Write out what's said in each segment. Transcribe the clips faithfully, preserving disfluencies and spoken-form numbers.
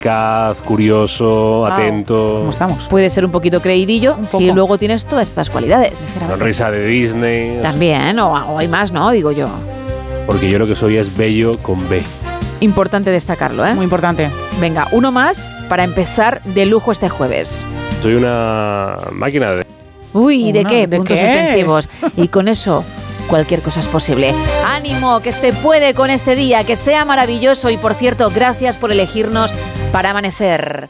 perspicaz, curioso, wow. atento. ¿Cómo estamos? Puede ser un poquito creidillo un si luego tienes todas estas cualidades. Sonrisa de Disney. También, o, o hay más, ¿no? Digo yo. Porque yo lo que soy es bello con B. Importante destacarlo, ¿eh? Muy importante. Venga, uno más para empezar de lujo este jueves. Soy una máquina de... Uy, ¿de qué? ¿De Puntos qué? suspensivos. Y con eso, cualquier cosa es posible. ¡Ánimo! Que se puede con este día, que sea maravilloso. Y por cierto, gracias por elegirnos para amanecer.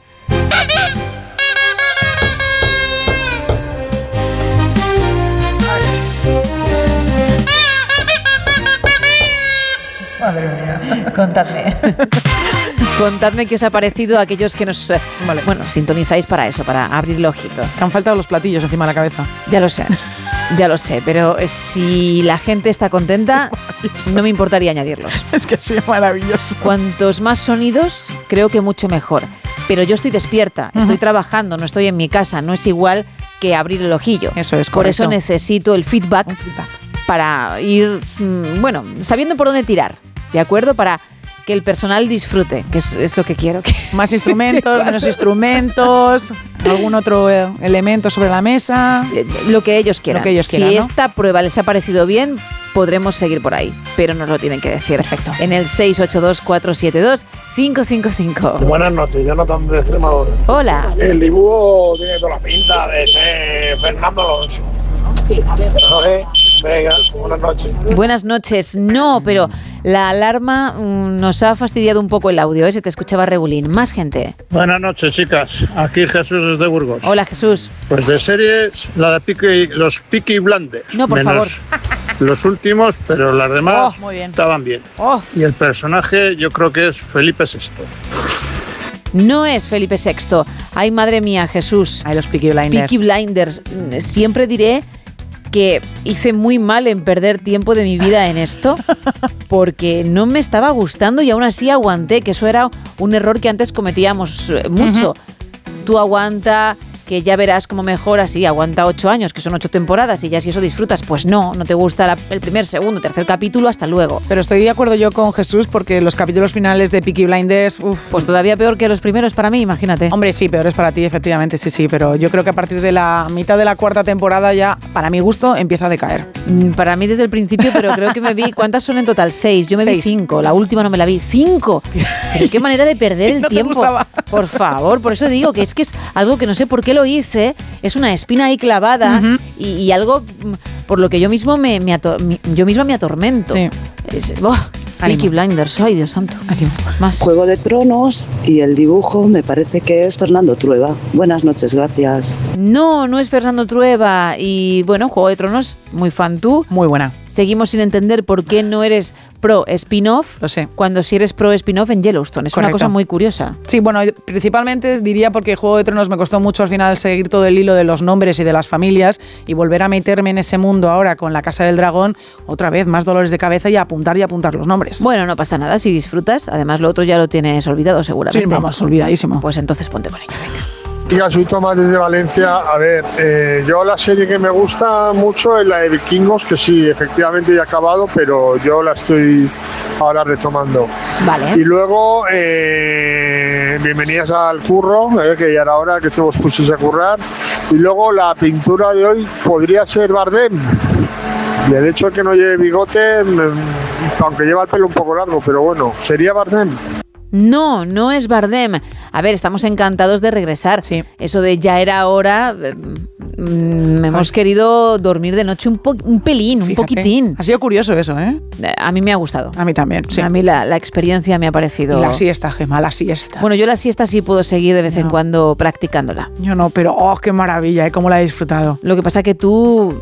Madre mía. Contadme. Contadme qué os ha parecido a aquellos que nos vale. bueno, sintonizáis para eso, para abrir el ojito. Te han faltado los platillos encima de la cabeza. Ya lo sé, ya lo sé, pero si la gente está contenta, sí, no me importaría añadirlos. Es que sí, maravilloso. Cuantos más sonidos, creo que mucho mejor. Pero yo estoy despierta, uh-huh. estoy trabajando, no estoy en mi casa, no es igual que abrir el ojillo. Eso es correcto. Por eso necesito el feedback, feedback para ir, bueno, sabiendo por dónde tirar, ¿de acuerdo? Para que el personal disfrute, que es, es lo que quiero. Que Más instrumentos, claro. menos instrumentos, algún otro eh, elemento sobre la mesa. Eh, lo que ellos quieran. Lo que ellos quieran, si ¿no? esta prueba les ha parecido bien, podremos seguir por ahí, pero nos lo tienen que decir. Perfecto. En el seis ocho dos, cuatro siete dos, cinco cinco cinco. Buenas noches, Jonathan de Extremadura. Hola. El dibujo tiene toda la pinta de ser Fernando Alonso. Sí, a ver. A ver. Venga, buenas noches. Buenas noches. No, pero la alarma mmm, nos ha fastidiado un poco el audio, ¿eh? Se te escuchaba regulín. Más gente. Buenas noches, chicas. Aquí Jesús desde Burgos. Hola, Jesús. Pues de series, la de Peaky, los Peaky Blinders. No, por menos favor. Los últimos, pero las demás oh, muy bien. estaban bien. Oh. Y el personaje yo creo que es Felipe sexto. No es Felipe sexto. Ay, madre mía, Jesús. Ay, los Peaky Blinders. Peaky Blinders. Siempre diré que hice muy mal en perder tiempo de mi vida en esto porque no me estaba gustando y aún así aguanté, que eso era un error que antes cometíamos mucho. Uh-huh. Tú aguanta, que ya verás cómo mejora, sí, aguanta ocho años, que son ocho temporadas y ya si eso disfrutas, pues no, no te gusta la, el primer, segundo, tercer capítulo, hasta luego. Pero estoy de acuerdo yo con Jesús porque los capítulos finales de Peaky Blinders, uf, pues todavía peor que los primeros para mí, imagínate. Hombre, sí, peor es para ti, efectivamente, sí, sí, pero yo creo que a partir de la mitad de la cuarta temporada ya, para mi gusto, empieza a decaer. Para mí desde el principio, pero creo que me vi, ¿cuántas son en total? Seis, yo me Seis. vi cinco, la última no me la vi, cinco. Pero qué manera de perder el no tiempo. Te gustaba. Por favor, por eso digo que es que es algo que no sé por qué lo hice, es una espina ahí clavada uh-huh. y, y algo por lo que yo mismo me, me ato, yo misma me atormento. Sí. Es, oh, Peaky Blinders, ay Dios santo. Más. Juego de Tronos y el dibujo me parece que es Fernando Trueba. Buenas noches, gracias. No, no es Fernando Trueba y bueno, Juego de Tronos, muy fan tú. Muy buena. Seguimos sin entender por qué no eres pro spin-off. Lo sé. Cuando sí eres pro spin-off en Yellowstone. Es Correcto. Una cosa muy curiosa. Sí, bueno, principalmente diría porque Juego de Tronos me costó mucho al final seguir todo el hilo de los nombres y de las familias y volver a meterme en ese mundo ahora con la Casa del Dragón, otra vez más dolores de cabeza y apuntar y apuntar los nombres. Bueno, no pasa nada si disfrutas. Además, lo otro ya lo tienes olvidado seguramente. Sí, vamos, olvidadísimo. Pues entonces ponte con ello, venga. Diga, soy Tomás desde Valencia. A ver, eh, yo la serie que me gusta mucho es la de Vikingos, que sí, efectivamente ya he acabado, pero yo la estoy ahora retomando. Vale. Y luego, eh, bienvenidas al curro, eh, que ya era hora que te os pusieses a currar. Y luego la pintura de hoy podría ser Bardem. Y el hecho de que no lleve bigote, aunque lleva el pelo un poco largo, pero bueno, ¿sería Bardem? No, no es Bardem. A ver, estamos encantados de regresar. Sí. Eso de ya era hora, mmm, hemos Ay. querido dormir de noche un, po- un pelín, Fíjate. un poquitín. Ha sido curioso eso, ¿eh? A mí me ha gustado. A mí también, sí. A mí la, la experiencia me ha parecido... Y la siesta, Gemma, la siesta. Bueno, yo la siesta sí puedo seguir de vez no. en cuando practicándola. Yo no, pero ¡oh, qué maravilla! ¿eh? ¿Cómo la he disfrutado? Lo que pasa que tú,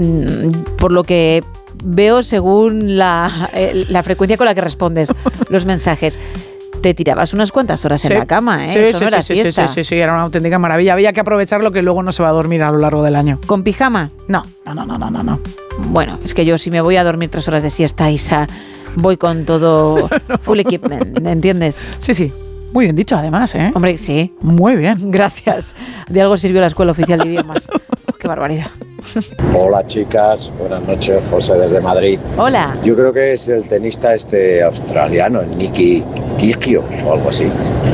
por lo que veo según la, eh, la frecuencia con la que respondes los mensajes, te tirabas unas cuantas horas sí. en la cama, ¿eh? Sí, Eso sí, no era sí, siesta. sí, sí, sí, era una auténtica maravilla. Había que aprovechar lo que luego no se va a dormir a lo largo del año. ¿Con pijama? No, no, no, no, no, no. no. Bueno, es que yo si me voy a dormir tres horas de siesta, Isa, voy con todo no. full equipment, ¿entiendes? Sí, sí. Muy bien dicho, además, ¿eh? Hombre, sí. Muy bien. Gracias. De algo sirvió la Escuela Oficial de Idiomas. Qué barbaridad. Hola, chicas. Buenas noches. José desde Madrid. Hola. Yo creo que es el tenista este australiano, Nicky Kyrgios o algo así.